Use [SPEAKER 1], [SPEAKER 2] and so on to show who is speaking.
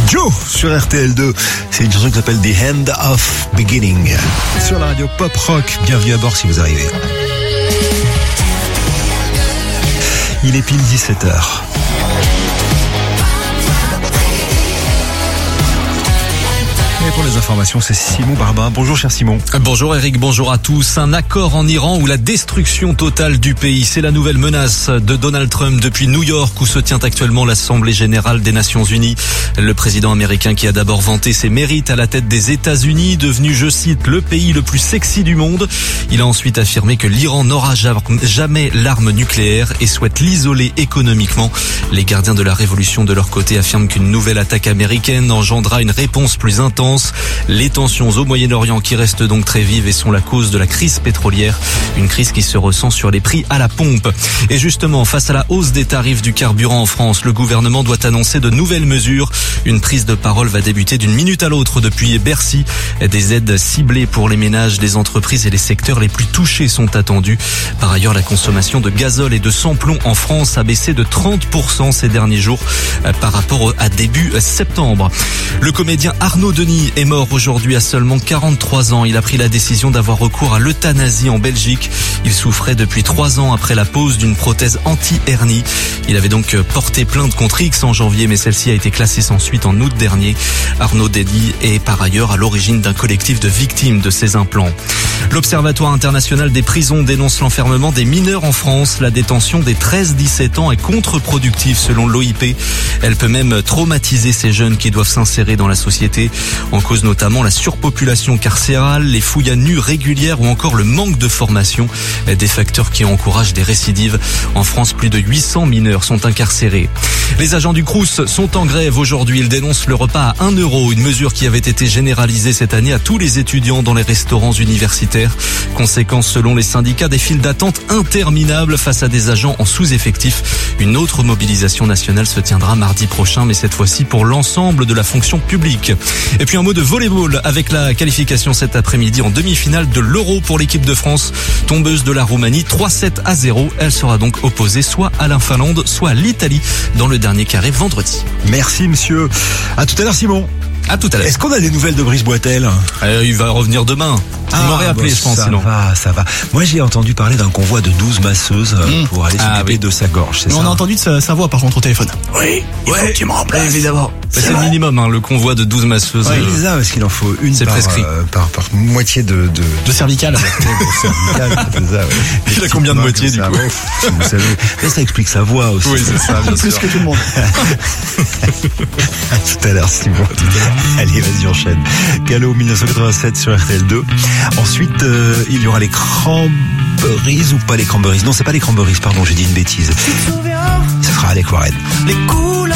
[SPEAKER 1] Joe sur RTL2. C'est une chanson qui s'appelle The End of Beginning. Sur la radio Pop Rock. Bienvenue à bord si vous arrivez. Il est pile 17h. Et pour les informations, c'est Simon Barbin. Bonjour cher Simon.
[SPEAKER 2] Bonjour Eric, bonjour à tous. Un accord en Iran ou la destruction totale du pays. C'est la nouvelle menace de Donald Trump depuis New York où se tient actuellement l'Assemblée générale des Nations Unies. Le président américain qui a d'abord vanté ses mérites à la tête des États-Unis, devenu, je cite, le pays le plus sexy du monde. Il a ensuite affirmé que l'Iran n'aura jamais l'arme nucléaire et souhaite l'isoler économiquement. Les gardiens de la révolution de leur côté affirment qu'une nouvelle attaque américaine engendrera une réponse plus intense. Les tensions au Moyen-Orient qui restent donc très vives et sont la cause de la crise pétrolière. Une crise qui se ressent sur les prix à la pompe. Et justement, face à la hausse des tarifs du carburant en France, le gouvernement doit annoncer de nouvelles mesures. Une prise de parole va débuter d'une minute à l'autre depuis Bercy. Des aides ciblées pour les ménages, les entreprises et les secteurs les plus touchés sont attendus. Par ailleurs, la consommation de gazole et de sans-plomb en France a baissé de 30% ces derniers jours par rapport à début septembre. Le comédien Arnaud Denis est mort aujourd'hui à seulement 43 ans. Il a pris la décision d'avoir recours à l'euthanasie en Belgique. Il souffrait depuis 3 ans après la pose d'une prothèse anti-hernie. Il avait donc porté plainte contre X en janvier, mais celle-ci a été classée sans suite en août dernier. Arnaud Denis est par ailleurs à l'origine d'un collectif de victimes de ces implants. L'Observatoire international des prisons dénonce l'enfermement des mineurs en France. La détention des 13-17 ans est contre-productive selon l'OIP. Elle peut même traumatiser ces jeunes qui doivent s'insérer dans la société. En cause notamment la surpopulation carcérale, les fouilles à nu régulières ou encore le manque de formation, des facteurs qui encouragent des récidives. En France, plus de 800 mineurs sont incarcérés. Les agents du Crous sont en grève aujourd'hui. Ils dénoncent le repas à 1 €, une mesure qui avait été généralisée cette année à tous les étudiants dans les restaurants universitaires. Conséquence, selon les syndicats, des files d'attente interminables face à des agents en sous-effectif. Une autre mobilisation nationale se tiendra mardi prochain, mais cette fois-ci pour l'ensemble de la fonction publique. Et puis un mot de volleyball avec la qualification cet après-midi en demi-finale de l'Euro pour l'équipe de France. Tombeuse de la Roumanie, 3-7-0. Elle sera donc opposée soit à la Finlande, soit à l'Italie dans le dernier carré vendredi.
[SPEAKER 1] Merci monsieur. À tout à l'heure Simon.
[SPEAKER 2] À tout à l'heure.
[SPEAKER 1] Est-ce qu'on a des nouvelles de Brice Boitel?
[SPEAKER 2] Il va revenir demain. Il m'aurait appelé, je pense, sinon.
[SPEAKER 1] Ça va. Moi, j'ai entendu parler d'un convoi de 12 masseuses pour aller s'occuper de sa gorge, c'est ça?
[SPEAKER 3] On a entendu de sa voix, par contre, au téléphone.
[SPEAKER 1] Oui, il faut que tu me remplaces.
[SPEAKER 2] Évidemment. C'est le minimum, le convoi de 12 masseuses.
[SPEAKER 1] Oui, c'est ça, parce qu'il en faut une par moitié de
[SPEAKER 3] cervicale.
[SPEAKER 1] C'est ça, ouais.
[SPEAKER 2] Il a combien de moitiés, du coup?
[SPEAKER 1] Vous savez. Mais ça explique sa voix aussi.
[SPEAKER 2] Oui, c'est ça, bien
[SPEAKER 3] plus
[SPEAKER 2] sûr.
[SPEAKER 3] que tout le monde.
[SPEAKER 1] À tout à l'heure, Simon. Allez, vas-y, enchaîne. Gallo 1987 sur RTL2. Ensuite, il y aura les Cranberries ou pas les Cranberries? Non, c'est pas les Cranberries, pardon, j'ai dit une bêtise. Ce sera Alec Warren.